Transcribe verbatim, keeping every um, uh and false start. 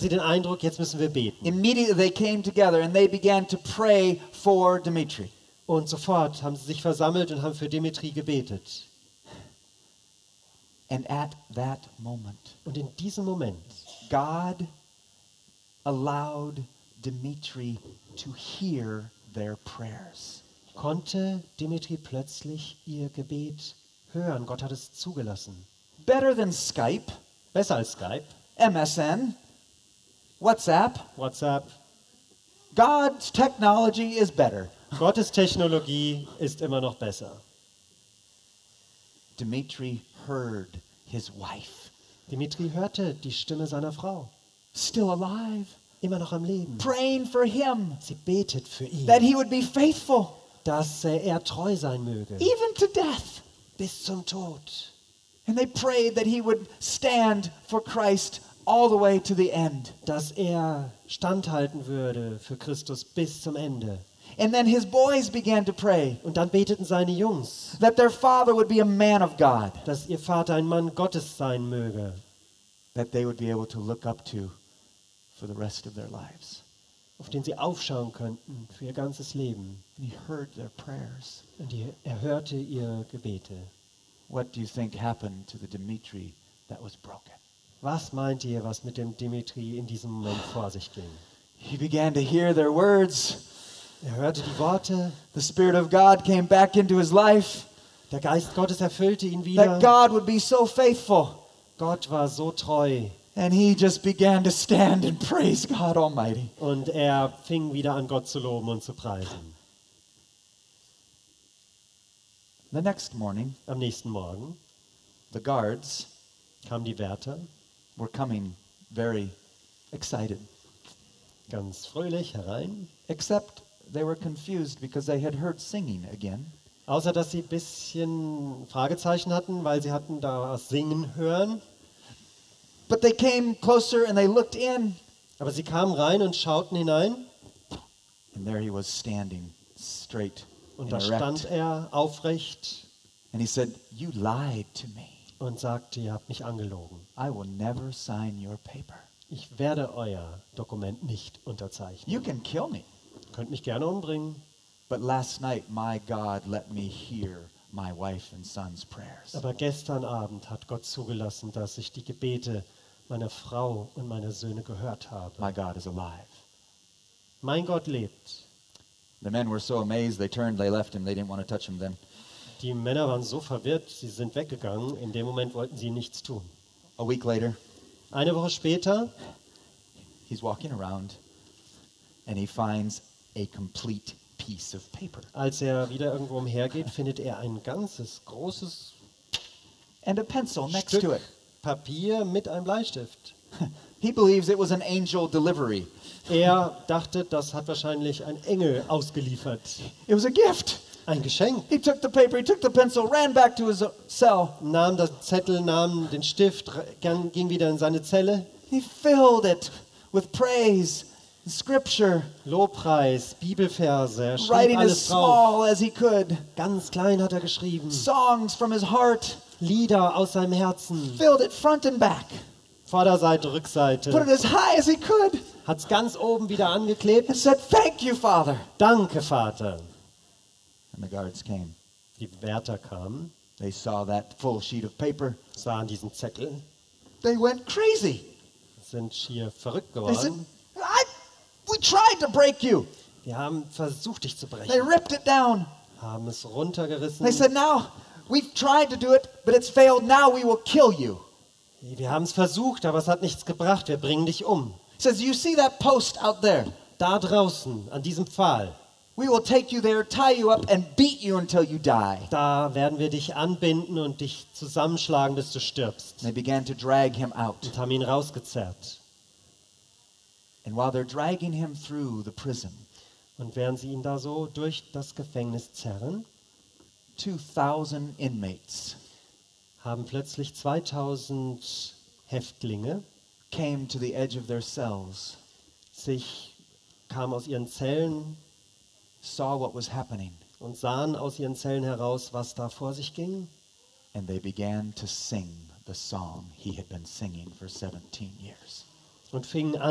sie den Eindruck, jetzt müssen wir beten. Immediately they came together and they began to pray for Dmitri. Und sofort haben sie sich versammelt und haben für Dimitri gebetet. And at that moment, Und in diesem Moment God allowed Dmitri to hear their prayers. konnte Dimitri plötzlich ihr Gebet hören. Gott hat es zugelassen. Better than Skype, Besser als Skype, M S N, WhatsApp. WhatsApp. God's technology is better. Gottes Technologie ist immer noch besser. Dmitri heard his wife, Dimitri hörte die Stimme seiner Frau. still alive, Immer noch am Leben. praying for him Sie betet für ihn, that he would be faithful dass äh, er treu sein möge. even to death. Bis zum Tod. And they prayed that he would stand for Christ all the way to the end. Dass er standhalten würde für Christus bis zum Ende. And then his boys began to pray Und dann beteten seine Jungs, that their father would be a man of God, dass ihr Vater ein Mann Gottes sein möge. that they would be able to look up to for the rest of their lives. Auf den sie aufschauen könnten für ihr ganzes Leben. And he heard their prayers. Und die, er hörte ihre Gebete. What do you think happened to the Dmitri that was broken? Was meint ihr, was mit dem Dimitri in diesem Moment vor sich ging? He began to hear their words. Er hörte die Worte, The Spirit of God came back into his life. der Geist Gottes erfüllte ihn wieder. That God would be so faithful. Gott war so treu And he just began to stand and praise God Almighty. und er fing wieder an, Gott zu loben und zu preisen. The next morning, Am nächsten Morgen the guards kamen die Wärter, were coming very excited, ganz fröhlich herein, except they were confused because they had heard singing again. außer dass sie ein bisschen Fragezeichen hatten, weil sie hatten da was singen hören. But they came closer and they looked in, Aber sie kamen rein und schauten hinein and there he was standing straight und and da stand erect. er aufrecht And he said, "You lied to me. und sagte, ihr habt mich angelogen. I will never sign your paper. Ich werde euer Dokument nicht unterzeichnen. You can kill me, Ihr könnt mich gerne umbringen, but last night my God let me hear my wife and son's prayers." aber gestern Abend hat Gott zugelassen, dass ich die Gebete meiner Frau und meiner Söhne gehört habe. My God is alive. Mein Gott lebt. The men were so amazed, they turned, they left him. They didn't want to touch him then. Die Männer waren so verwirrt, sie sind weggegangen. In dem Moment wollten sie nichts tun. A week later, Eine Woche später he's walking around and he finds a complete piece of paper als er wieder irgendwo umhergeht, findet er ein ganzes, großes and a pencil next to Stück it. Papier mit einem Bleistift. He believes it was an angel delivery. Er dachte, das hat wahrscheinlich ein Engel ausgeliefert. It was a gift. Ein Geschenk. He took the paper, he took the pencil, ran back to his uh, cell. Nahm das Zettel, nahm den Stift, r- ging wieder in seine Zelle. He filled it with praise, scripture, Lobpreis, Bibelverse, er schrieb writing as alles drauf. small as he could. Ganz klein hat er geschrieben. Songs from his heart, Lieder aus seinem Herzen. filled it front and back. Vorderseite, Put it Rückseite. as high as he could Hat's ganz oben wieder angeklebt. and said, "Thank you, Father." Danke, Vater. And the guards came. Die Wärter kamen, They saw that full sheet of paper. sahen diesen Zettel, They went crazy. sind schier verrückt They said, geworden. I, we tried to break you. Wir haben versucht, dich zu They brechen. ripped it down. Haben es runtergerissen. They said, now, we've tried to do it, but it's failed. Now we will kill you. Wir haben es versucht, aber es hat nichts gebracht. Wir bringen dich um. He says, you see that post out there? Da draußen, an diesem Pfahl, We will take you there, tie you up, and beat you until you die. da werden wir dich anbinden und dich zusammenschlagen, bis du stirbst. And they began to drag him out. Und haben ihn rausgezerrt. And while they're dragging him through the prison, Und während sie ihn da so durch das Gefängnis zerren, two thousand inmates haben plötzlich zweitausend Häftlinge came to the edge of their cells, sich kamen aus ihren Zellen saw what was happening, und sahen aus ihren Zellen heraus, was da vor sich ging. and they began to sing the song he had been singing for seventeen years. Und fingen an,